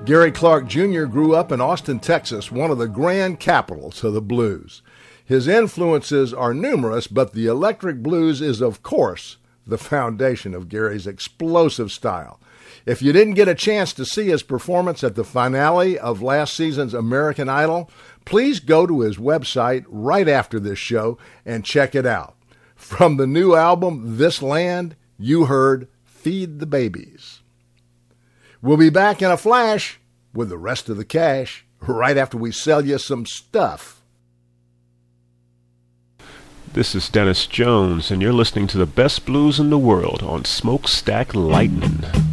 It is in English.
Gary Clark Jr. grew up in Austin, Texas, one of the grand capitals of the blues. His influences are numerous, but the electric blues is, of course, the foundation of Gary's explosive style. If you didn't get a chance to see his performance at the finale of last season's American Idol, please go to his website right after this show and check it out. From the new album, This Land, you heard Feed the Babies. We'll be back in a flash with the rest of the cash right after we sell you some stuff. This is Dennis Jones, and you're listening to the best blues in the world on Smokestack Lightning.